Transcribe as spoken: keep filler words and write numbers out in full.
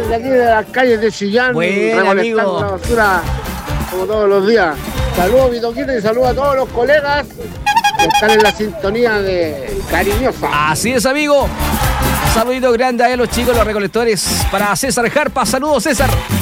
desde aquí de las calles de Chillán, recolectando la basura como todos los días. Saludos, Vitoquito, y saludos a todos los colegas que están en la sintonía de Cariñosa. Así es, amigo. Saludito grande a los chicos, los recolectores. Para César Jarpa. Saludos, César.